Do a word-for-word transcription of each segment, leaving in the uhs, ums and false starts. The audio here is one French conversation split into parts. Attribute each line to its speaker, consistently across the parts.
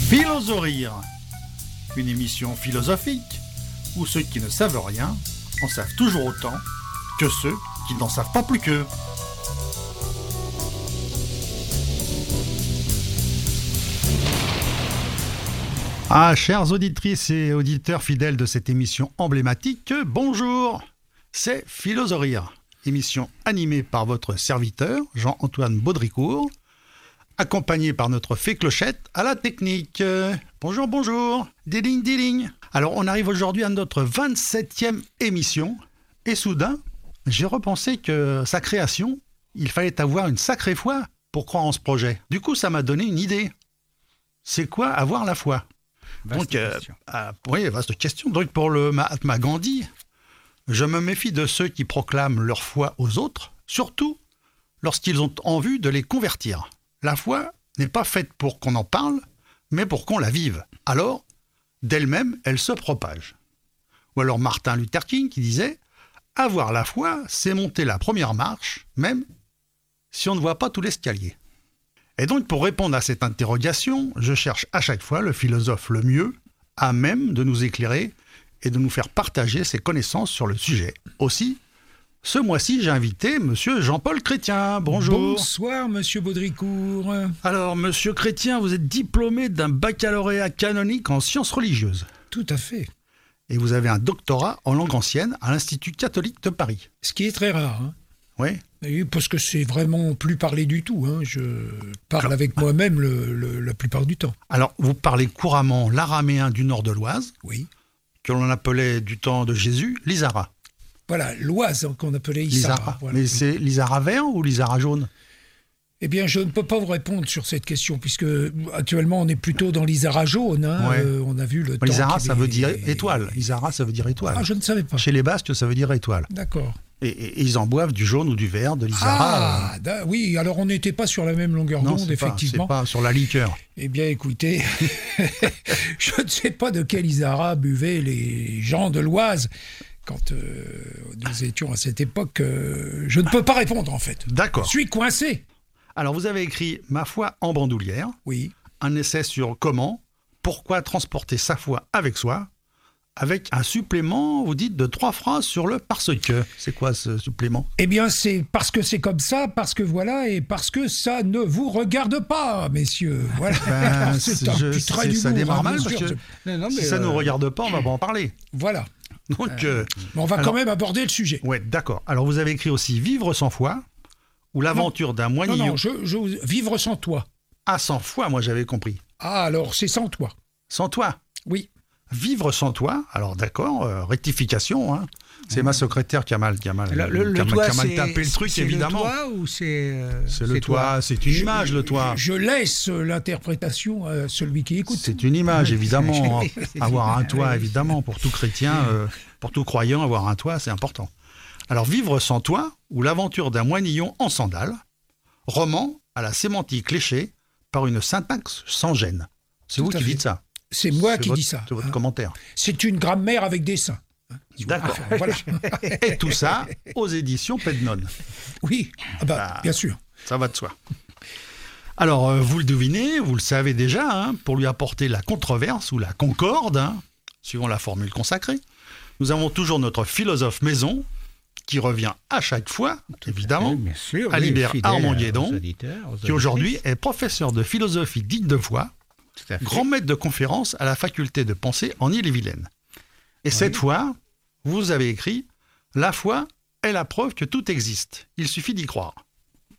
Speaker 1: Philosophie, une émission philosophique où ceux qui ne savent rien en savent toujours autant que ceux qui n'en savent pas plus qu'eux. Ah, chères auditrices et auditeurs fidèles de cette émission emblématique, bonjour, c'est Philosophie, émission animée par votre serviteur, Jean-Antoine Baudricourt, accompagné par notre fée Clochette à la technique. Bonjour, bonjour, diling, diling. Alors, on arrive aujourd'hui à notre vingt-septième émission, et soudain, j'ai repensé que sa création, il fallait avoir une sacrée foi pour croire en ce projet. Du coup, ça m'a donné une idée. C'est quoi avoir la foi ?
Speaker 2: Vaste
Speaker 1: Donc, euh,
Speaker 2: question.
Speaker 1: euh, oui, vaste question. Donc, pour le Mahatma Gandhi, je me méfie de ceux qui proclament leur foi aux autres, surtout lorsqu'ils ont en vue de les convertir. La foi n'est pas faite pour qu'on en parle, mais pour qu'on la vive. Alors, d'elle-même, elle se propage. Ou alors Martin Luther King qui disait « Avoir la foi, c'est monter la première marche, même si on ne voit pas tout l'escalier ». Et donc, pour répondre à cette interrogation, je cherche à chaque fois le philosophe le mieux, à même de nous éclairer et de nous faire partager ses connaissances sur le sujet. Aussi, ce mois-ci, j'ai invité Monsieur Jean-Paul Chrétien. Bonjour.
Speaker 2: Bonsoir, Monsieur Baudricourt.
Speaker 1: Alors, Monsieur Chrétien, vous êtes diplômé d'un baccalauréat canonique en sciences religieuses.
Speaker 2: Tout à fait.
Speaker 1: Et vous avez un doctorat en langue ancienne à l'Institut catholique de Paris.
Speaker 2: Ce qui est très rare. Hein.
Speaker 1: Oui.
Speaker 2: Et parce que c'est vraiment plus parlé du tout. Hein. Je parle Alors, avec moi-même le, le, la plupart du temps.
Speaker 1: Alors, vous parlez couramment l'araméen du nord de l'Oise,
Speaker 2: oui,
Speaker 1: que l'on appelait du temps de Jésus l'Isara.
Speaker 2: Voilà, l'Oise qu'on appelait Isara.
Speaker 1: L'Isara.
Speaker 2: Voilà.
Speaker 1: Mais c'est l'Isara vert ou l'Isara jaune ?
Speaker 2: Eh bien, je ne peux pas vous répondre sur cette question, puisque actuellement, on est plutôt dans l'Isara jaune. Hein.
Speaker 1: Ouais.
Speaker 2: Euh, on a vu le temps.
Speaker 1: L'Isara, ça
Speaker 2: est...
Speaker 1: veut dire étoile. Isara, ça veut dire étoile.
Speaker 2: Ah, je ne savais pas.
Speaker 1: Chez les Basques, ça veut dire étoile.
Speaker 2: D'accord.
Speaker 1: Et, et, et ils en boivent du jaune ou du vert, de l'Isara.
Speaker 2: Ah, da, oui, alors on n'était pas sur la même longueur
Speaker 1: non,
Speaker 2: d'onde,
Speaker 1: c'est
Speaker 2: effectivement.
Speaker 1: Pas, c'est pas sur la liqueur.
Speaker 2: Eh bien, écoutez, je ne sais pas de quel Isara buvaient les gens de l'Oise quand euh, nous étions à cette époque. Euh, je ne peux pas répondre, en fait.
Speaker 1: D'accord.
Speaker 2: Je suis coincé.
Speaker 1: Alors, vous avez écrit « Ma foi en bandoulière »,
Speaker 2: oui.
Speaker 1: Un essai sur comment, pourquoi transporter sa foi avec soi, avec un supplément, vous dites, de trois phrases sur le parce que. C'est quoi ce supplément ?
Speaker 2: Eh bien, c'est parce que c'est comme ça, parce que voilà, et parce que ça ne vous regarde pas, messieurs. Voilà.
Speaker 1: Ben,
Speaker 2: c'est
Speaker 1: c'est,
Speaker 2: un
Speaker 1: je,
Speaker 2: petit trait
Speaker 1: c'est,
Speaker 2: d'humour,
Speaker 1: ça démarre
Speaker 2: hein,
Speaker 1: mal,
Speaker 2: bien
Speaker 1: parce
Speaker 2: sûr.
Speaker 1: que
Speaker 2: Non, non,
Speaker 1: si
Speaker 2: mais
Speaker 1: ça ne
Speaker 2: euh...
Speaker 1: nous regarde pas, on va pas en parler.
Speaker 2: Voilà.
Speaker 1: Donc,
Speaker 2: euh,
Speaker 1: euh,
Speaker 2: mais on va
Speaker 1: alors,
Speaker 2: quand même aborder le sujet.
Speaker 1: Ouais, d'accord. Alors, vous avez écrit aussi « Vivre sans foi » ou « L'aventure d'un moinillon ».
Speaker 2: Non, non, je, je, vivre sans toi.
Speaker 1: Ah, sans foi, moi j'avais compris.
Speaker 2: Ah, alors c'est sans toi.
Speaker 1: Sans toi ?
Speaker 2: Oui.
Speaker 1: Vivre sans toi, alors d'accord, euh, rectification, hein. C'est mmh. ma secrétaire qui a mal, qui a mal,
Speaker 3: le, le,
Speaker 1: qui a,
Speaker 3: le toit,
Speaker 1: qui a mal tapé le truc,
Speaker 3: c'est
Speaker 1: évidemment.
Speaker 3: C'est le toit ou c'est... Euh,
Speaker 1: c'est le c'est toit, toi. C'est une image,
Speaker 2: je,
Speaker 1: le toit.
Speaker 2: Je, je laisse l'interprétation à celui qui écoute.
Speaker 1: C'est une image, évidemment. Avoir un toit, évidemment, pour tout chrétien, euh, pour tout croyant, avoir un toit, c'est important. Alors, Vivre sans toi, ou l'aventure d'un moinillon en sandales, roman à la sémantique léchée par une syntaxe sans gêne. C'est tout vous qui fait. Dites ça.
Speaker 2: C'est moi
Speaker 1: c'est
Speaker 2: qui
Speaker 1: votre,
Speaker 2: dis ça.
Speaker 1: C'est votre hein. commentaire.
Speaker 2: C'est une grammaire avec dessin.
Speaker 1: D'accord.
Speaker 2: Ah, voilà.
Speaker 1: Et tout ça aux éditions Pednon.
Speaker 2: Oui, ah bah, bah, bien sûr.
Speaker 1: Ça va de soi. Alors, euh, vous le devinez, vous le savez déjà, hein, pour lui apporter la controverse ou la concorde, hein, suivant la formule consacrée, nous avons toujours notre philosophe maison, qui revient à chaque fois, évidemment,
Speaker 3: bien sûr,
Speaker 1: Alibert
Speaker 3: oui,
Speaker 1: Armand-Guédon, qui aujourd'hui est professeur de philosophie dite de foi, grand maître de conférence à la faculté de pensée en Ille-et-Vilaine. Et oui. Cette fois, vous avez écrit « La foi est la preuve que tout existe. Il suffit d'y croire. Oui. »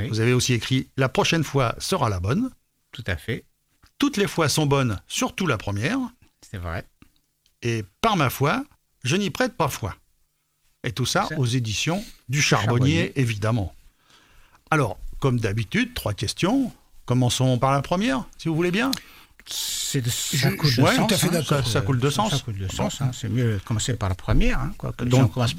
Speaker 1: Vous avez aussi écrit « La prochaine fois sera la bonne. »
Speaker 3: Tout à fait.
Speaker 1: « Toutes les fois sont bonnes, surtout la première. »
Speaker 3: C'est vrai.
Speaker 1: Et « Par ma foi, je n'y prête pas foi. » Et tout ça, ça aux éditions du Charbonnier, Charbonnier, évidemment. Alors, comme d'habitude, trois questions. Commençons par la première, si vous voulez bien.
Speaker 3: C'est de, ça
Speaker 2: je,
Speaker 3: coule
Speaker 2: je,
Speaker 3: de
Speaker 2: ouais,
Speaker 3: sens.
Speaker 2: Tout à fait
Speaker 3: hein,
Speaker 2: d'accord.
Speaker 1: Ça, ça coule de sens.
Speaker 3: Ça coule de sens. Hein, c'est mieux de commencer par la première. Hein, quoi, que
Speaker 1: Donc,
Speaker 3: si on commence